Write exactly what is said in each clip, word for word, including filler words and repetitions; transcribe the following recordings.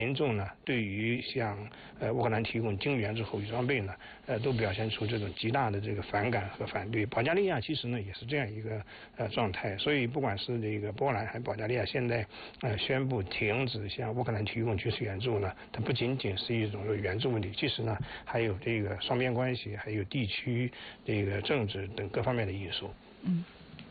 民众呢，对于向呃乌克兰提供精援之后武装备呢，呃，都表现出这种极大的这个反感和反对。保加利亚其实呢也是这样一个呃状态，所以不管是这个波兰还是保加利亚，现在呃宣布停止向乌克兰提供军事援助呢，它不仅仅是一种援助问题，其实呢还有这个双边关系，还有地区这个政治等各方面的因素。 嗯。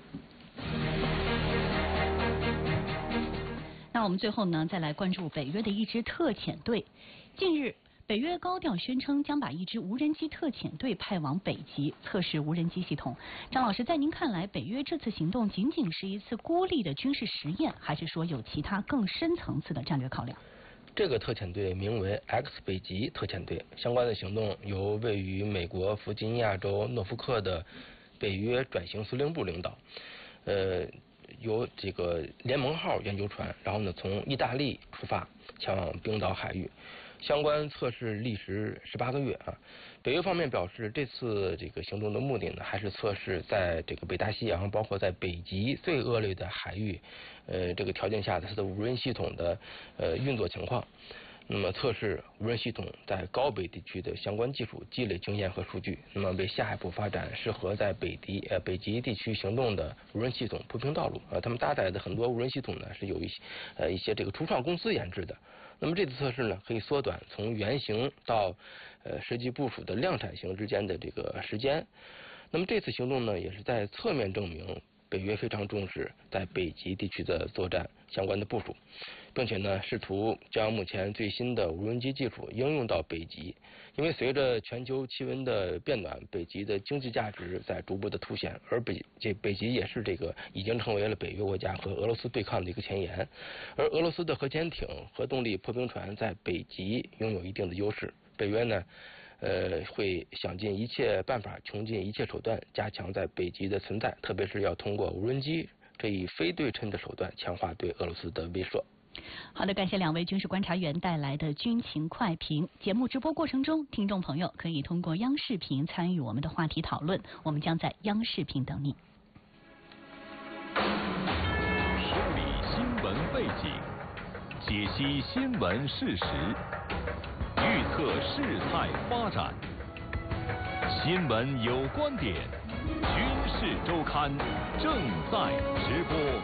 那我们最后呢，再来关注北约的一支特遣队。近日，北约高调宣称将把一支无人机特遣队派往北极测试无人机系统。张老师，在您看来，北约这次行动仅仅是一次孤立的军事实验，还是说有其他更深层次的战略考量？ 这个特遣队名为 X 北极特遣队，相关的行动由位于美国弗吉尼亚州诺福克的北约转型司令部领导。呃。由这个联盟号研究船，然后呢从意大利出发前往冰岛海域，相关测试历时十八个月啊。北约方面表示，这次这个行动的目的呢，还是测试在这个北大西洋，包括在北极最恶劣的海域，呃这个条件下它的无人系统的呃运作情况。那么测试无人系统在高北地区的相关技术，积累经验和数据，那么为下一步发展适合在北极呃北极地区行动的无人系统铺平道路啊。他们搭载的很多无人系统呢是有一些呃一些这个初创公司研制的。那么这次测试呢，可以缩短从原型到呃实际部署的量产型之间的这个时间。那么这次行动呢，也是在侧面证明北约非常重视在北极地区的作战相关的部署，并且呢，试图将目前最新的无人机技术应用到北极。因为随着全球气温的变暖，北极的经济价值在逐步的凸显，而北这北极也是这个已经成为了北约国家和俄罗斯对抗的一个前沿。而俄罗斯的核潜艇、核动力破冰船在北极拥有一定的优势，北约呢。呃，会想尽一切办法，穷尽一切手段，加强在北极的存在，特别是要通过无人机这一非对称的手段，强化对俄罗斯的威慑。 好的，感谢两位军事观察员带来的军情快评。节目直播过程中，听众朋友可以通过央视频参与我们的话题讨论，我们将在央视频等你。 梳理新闻背景，解析新闻事实。预测事态发展，新闻有观点，军事周刊正在直播。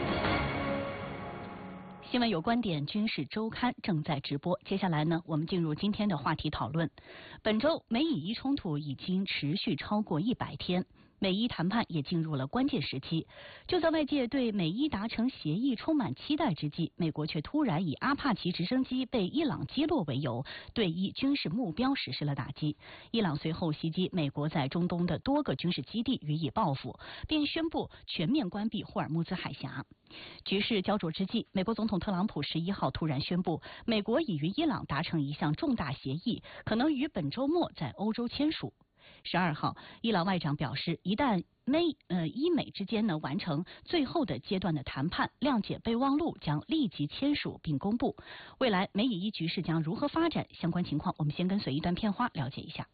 新闻有观点，军事周刊正在直播。接下来呢，我们进入今天的话题讨论。本周美以伊冲突已经持续超过一百天。美伊谈判也进入了关键时期，就在外界对美伊达成协议充满期待之际，美国却突然以阿帕奇直升机被伊朗击落为由，对伊军事目标实施了打击。伊朗随后袭击美国在中东的多个军事基地，予以报复，并宣布全面关闭霍尔木兹海峡。局势焦灼之际，美国总统特朗普十一号突然宣布，美国已与伊朗达成一项重大协议，可能于本周末在欧洲签署。十二号，伊朗外长表示，一旦美呃伊美之间呢完成最后的阶段的谈判，谅解备忘录将立即签署并公布。未来美以伊局势将如何发展？相关情况，我们先跟随一段片花了解一下。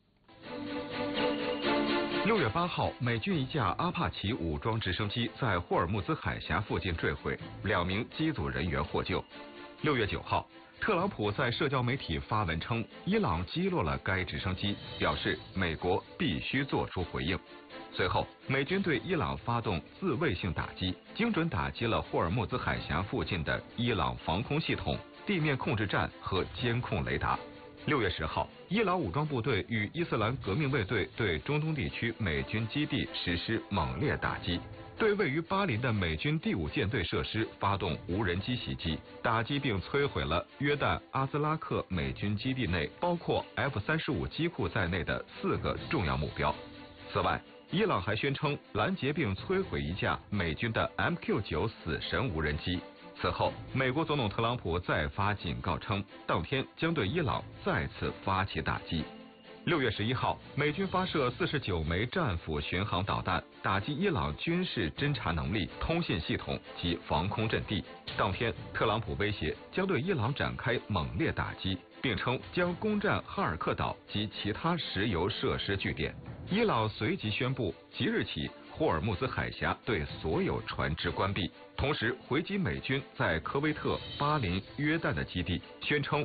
六月八号，美军一架阿帕奇武装直升机在霍尔木兹海峡附近坠毁，两名机组人员获救。六月九号。特朗普在社交媒体发文称，伊朗击落了该直升机，表示美国必须做出回应。随后，美军对伊朗发动自卫性打击，精准打击了霍尔木兹海峡附近的伊朗防空系统、地面控制站和监控雷达。六月十号，伊朗武装部队与伊斯兰革命卫队对中东地区美军基地实施猛烈打击。对位于巴林的美军第五舰队设施发动无人机袭击，打击并摧毁了约旦阿兹拉克美军基地内包括 F 三十五 机库在内的四个重要目标。此外，伊朗还宣称拦截并摧毁一架美军的 M Q 九 死神无人机。此后，美国总统特朗普再发警告称，当天将对伊朗再次发起打击。六月十一号，美军发射四十九枚战斧巡航导弹，打击伊朗军事侦察能力、通信系统及防空阵地。当天，特朗普威胁将对伊朗展开猛烈打击，并称将攻占哈尔克岛及其他石油设施据点。伊朗随即宣布，即日起霍尔木兹海峡对所有船只关闭，同时回击美军在科威特、巴林、约旦的基地，宣称